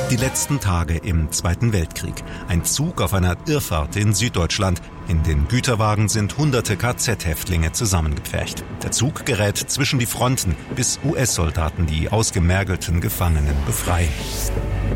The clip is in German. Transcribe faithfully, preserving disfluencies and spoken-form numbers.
Die letzten Tage im Zweiten Weltkrieg. Ein Zug auf einer Irrfahrt in Süddeutschland. In den Güterwagen sind hunderte K Z-Häftlinge zusammengepfercht. Der Zug gerät zwischen die Fronten, bis U S-Soldaten die ausgemergelten Gefangenen befreien.